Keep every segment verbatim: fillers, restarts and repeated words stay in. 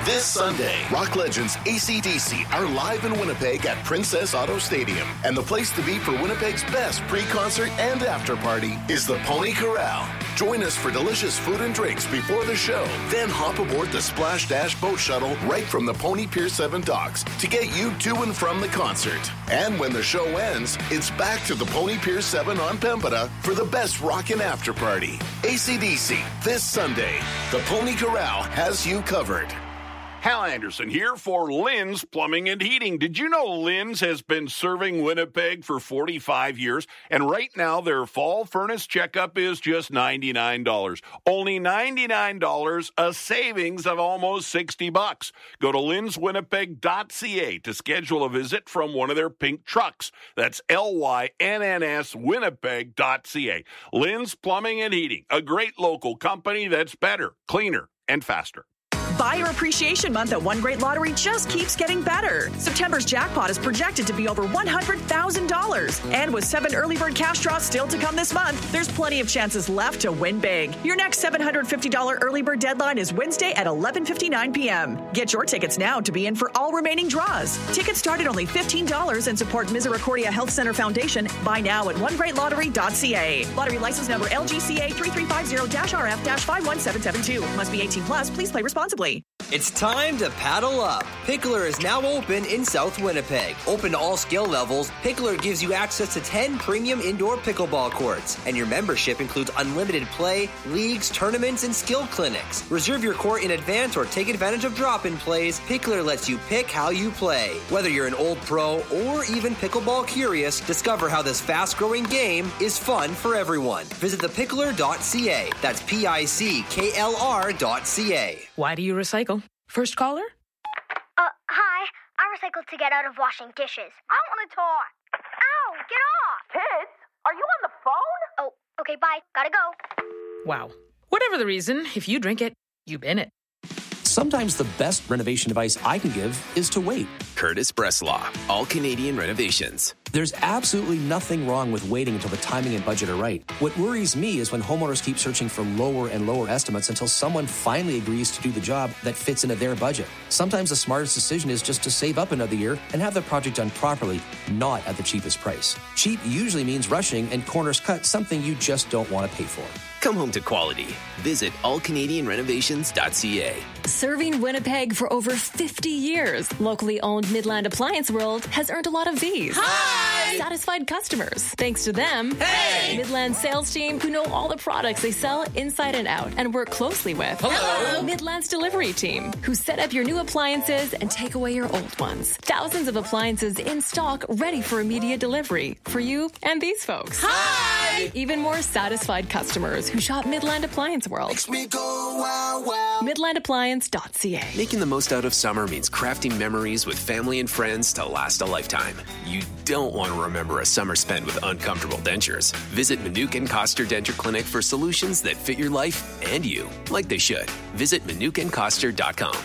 This Sunday, rock legends A C D C are live in Winnipeg at Princess Auto Stadium. And the place to be for Winnipeg's best pre-concert and after party is the Pony Corral. Join us for delicious food and drinks before the show. Then hop aboard the Splash Dash boat shuttle right from the Pony Pier seven docks to get you to and from the concert. And when the show ends, it's back to the Pony Pier seven on Pembina for the best rockin' after party. A C D C, this Sunday. The Pony Corral has you covered. Hal Anderson here for Lynn's Plumbing and Heating. Did you know Lynn's has been serving Winnipeg for forty-five years? And right now, their fall furnace checkup is just ninety-nine dollars. Only ninety-nine dollars, a savings of almost sixty bucks. Go to lyns winnipeg dot c a to schedule a visit from one of their pink trucks. That's L Y N N S winnipeg dot c a. Lynn's Plumbing and Heating, a great local company that's better, cleaner, and faster. Buyer Appreciation Month at One Great Lottery just keeps getting better. September's jackpot is projected to be over one hundred thousand dollars. And with seven early bird cash draws still to come this month, there's plenty of chances left to win big. Your next seven hundred fifty dollars early bird deadline is Wednesday at eleven fifty-nine p.m. Get your tickets now to be in for all remaining draws. Tickets start at only fifteen dollars and support Misericordia Health Center Foundation. Buy now at one great lottery dot c a. Lottery license number L G C A three three five zero R F five one seven seven two. Must be eighteen plus. Please play responsibly. It's time to paddle up. Pickler is now open in South Winnipeg. Open to all skill levels, Pickler gives you access to ten premium indoor pickleball courts. And your membership includes unlimited play, leagues, tournaments, and skill clinics. Reserve your court in advance or take advantage of drop-in plays. Pickler lets you pick how you play. Whether you're an old pro or even pickleball curious, discover how this fast-growing game is fun for everyone. Visit the pickler dot c a. That's P I C K L R dot C A. Why do you recycle? First caller? Uh, hi. I recycle to get out of washing dishes. I want to talk. Ow, get off. Kids, are you on the phone? Oh, okay, bye. Gotta go. Wow. Whatever the reason, if you drink it, you bin it. Sometimes the best renovation advice I can give is to wait. Curtis Breslaw, All Canadian Renovations. There's absolutely nothing wrong with waiting until the timing and budget are right. What worries me is when homeowners keep searching for lower and lower estimates until someone finally agrees to do the job that fits into their budget. Sometimes the smartest decision is just to save up another year and have the project done properly, not at the cheapest price. Cheap usually means rushing and corners cut, something you just don't want to pay for. Come home to quality. Visit all canadian renovations dot c a. Serving Winnipeg for over fifty years, locally owned Midland Appliance World has earned a lot of these. Hi! Satisfied customers. Thanks to them. Hey! Midland sales team who know all the products they sell inside and out and work closely with. Hello! Midland's delivery team who set up your new appliances and take away your old ones. Thousands of appliances in stock ready for immediate delivery for you and these folks. Hi! Even more satisfied customers who shop Midland Appliance World. Makes me go wow wow. midland appliance dot c a. Making the most out of summer means crafting memories with family and friends to last a lifetime. You don't want to remember a summer spent with uncomfortable dentures. Visit Manuka and Koster Denture Clinic for solutions that fit your life and you, like they should. Visit manuka and koster dot com.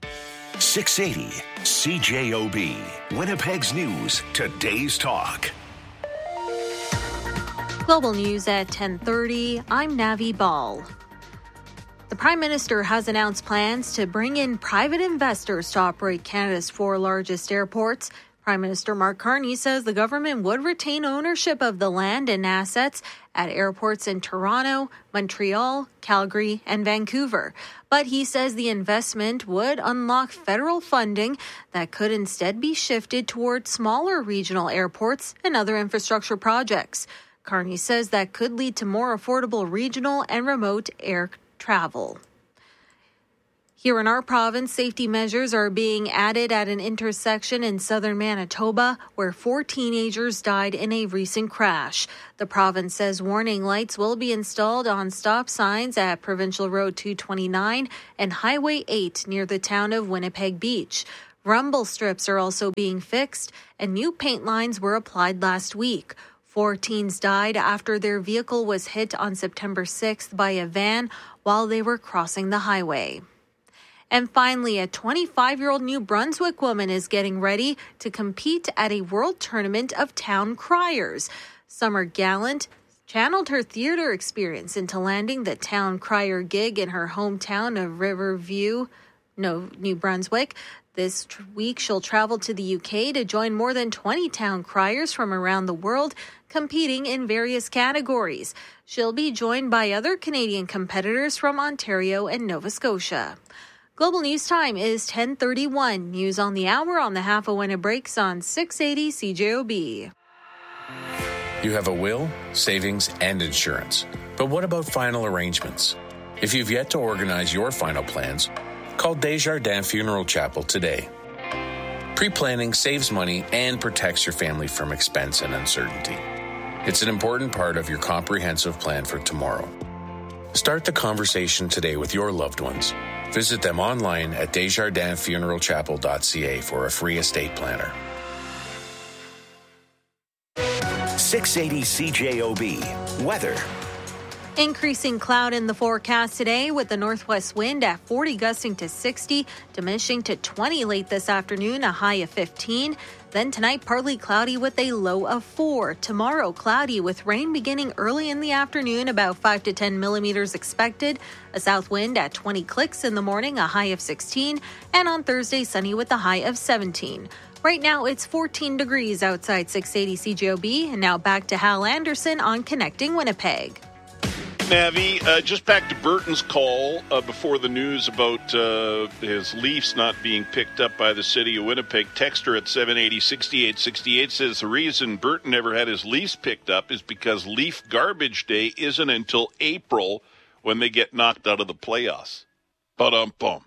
six eighty C J O B, Winnipeg's News, Today's Talk. Global News at ten thirty. I'm Navi Ball. The Prime Minister has announced plans to bring in private investors to operate Canada's four largest airports. Prime Minister Mark Carney says the government would retain ownership of the land and assets at airports in Toronto, Montreal, Calgary, and Vancouver. But he says the investment would unlock federal funding that could instead be shifted toward smaller regional airports and other infrastructure projects. Carney says that could lead to more affordable regional and remote air travel. Here in our province, safety measures are being added at an intersection in southern Manitoba where four teenagers died in a recent crash. The province says warning lights will be installed on stop signs at Provincial Road two twenty-nine and Highway eight near the town of Winnipeg Beach. Rumble strips are also being fixed and new paint lines were applied last week. Four teens died after their vehicle was hit on September sixth by a van while they were crossing the highway. And finally, a twenty-five-year-old New Brunswick woman is getting ready to compete at a world tournament of town criers. Summer Gallant channeled her theater experience into landing the town crier gig in her hometown of Riverview, New Brunswick. This tr- week, she'll travel to the U K to join more than twenty town criers from around the world, competing in various categories. She'll be joined by other Canadian competitors from Ontario and Nova Scotia. Global News Time is ten thirty-one. News on the hour on the half hour when it breaks on six eighty C J O B. You have a will, savings, and insurance. But what about final arrangements? If you've yet to organize your final plans, call Desjardins Funeral Chapel today. Pre-planning saves money and protects your family from expense and uncertainty. It's an important part of your comprehensive plan for tomorrow. Start the conversation today with your loved ones. Visit them online at desjardins funeral chapel dot c a for a free estate planner. six eighty C J O B. Weather. Increasing cloud in the forecast today with the northwest wind at forty gusting to sixty, diminishing to twenty late this afternoon, a high of fifteen. Then tonight, partly cloudy with a low of four. Tomorrow, cloudy with rain beginning early in the afternoon, about five to ten millimeters expected. A south wind at twenty clicks in the morning, a high of sixteen. And on Thursday, sunny with a high of seventeen. Right now, it's fourteen degrees outside six eighty C J O B. And now back to Hal Anderson on Connecting Winnipeg. Navi, uh, just back to Burton's call uh, before the news about uh, his Leafs not being picked up by the city of Winnipeg. Texter at seven eighty, sixty-eight sixty-eight says the reason Burton never had his Leafs picked up is because Leaf Garbage Day isn't until April when they get knocked out of the playoffs. Ba-dum-bum.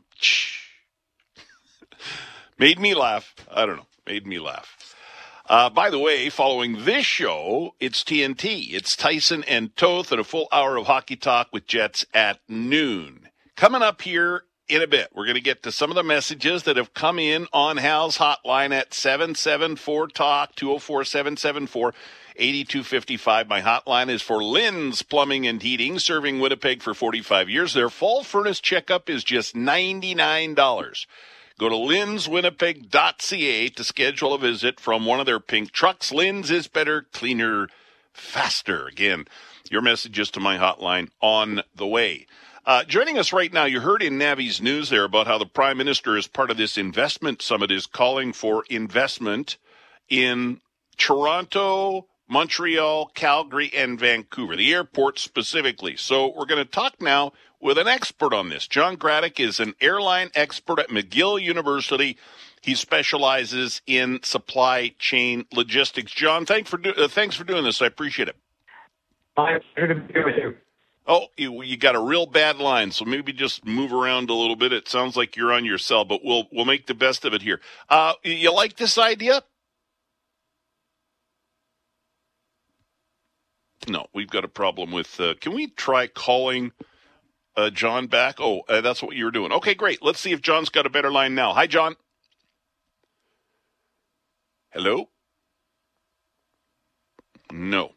Made me laugh. I don't know. Made me laugh. Uh, by the way, following this show, it's T N T. It's Tyson and Toth and a full hour of hockey talk with Jets at noon. Coming up here in a bit, we're going to get to some of the messages that have come in on Hal's hotline at seven seven four talk, two oh four, seven seven four, eight two five five. My hotline is for Lynn's Plumbing and Heating, serving Winnipeg for forty-five years. Their fall furnace checkup is just ninety-nine dollars. Go to lins winnipeg dot c a to schedule a visit from one of their pink trucks. Lynn's is better, cleaner, faster. Again, your messages to my hotline on the way. Uh, joining us right now, you heard in Navi's news there about how the Prime Minister, as part of this investment summit, is calling for investment in Toronto, Montreal, Calgary, and Vancouver, the airports specifically. So we're going to talk now with an expert on this. John Graddick is an airline expert at McGill University. He specializes in supply chain logistics. John, thanks for do- uh, thanks for doing this. I appreciate it. My pleasure to be here with you. Oh, you, you got a real bad line, so maybe just move around a little bit. It sounds like you're on your cell, but we'll we'll make the best of it here. Uh, you like this idea? No, we've got a problem with. Uh, can we try calling Uh, John back? Oh, uh, that's what you were doing. Okay, great. Let's see if John's got a better line now. Hi, John. Hello? No.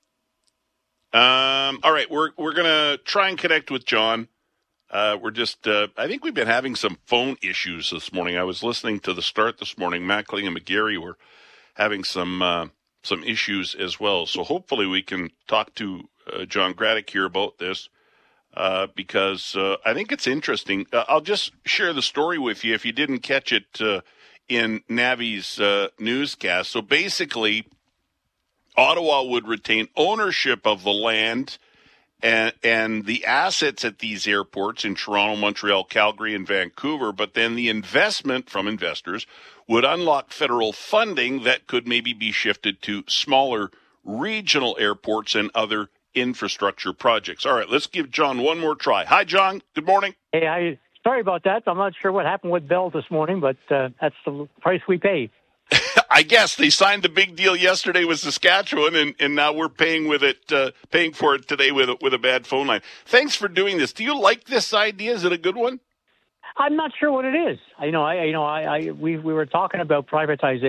Um, all right, we're we're going to try and connect with John. Uh, we're just, uh, I think we've been having some phone issues this morning. I was listening to the start this morning. Mackling and McGarry were having some uh, some issues as well. So hopefully we can talk to uh, John Graddick here about this. Uh, because uh, I think it's interesting. Uh, I'll just share the story with you if you didn't catch it uh, in Navi's uh, newscast. So basically, Ottawa would retain ownership of the land and, and the assets at these airports in Toronto, Montreal, Calgary, and Vancouver, but then the investment from investors would unlock federal funding that could maybe be shifted to smaller regional airports and other infrastructure projects. All right, let's give John one more try. Hi, John. Good morning. Hey, I sorry about that. I'm not sure what happened with Bell this morning, but uh, that's the price we pay. I guess they signed the big deal yesterday with Saskatchewan, and, and now we're paying with it, uh, paying for it today with a, with a bad phone line. Thanks for doing this. Do you like this idea? Is it a good one? I'm not sure what it is. You know, I you know I, I we we were talking about privatization.